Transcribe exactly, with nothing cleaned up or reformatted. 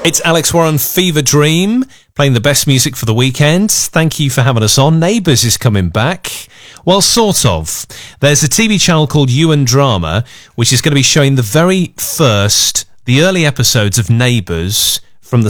It's Alex Warren, Fever Dream, playing the best music for the weekend. Thank you for having us on. Neighbours is coming back. Well, sort of. There's a T V channel called You and Drama, which is going to be showing the very first, the early episodes of Neighbours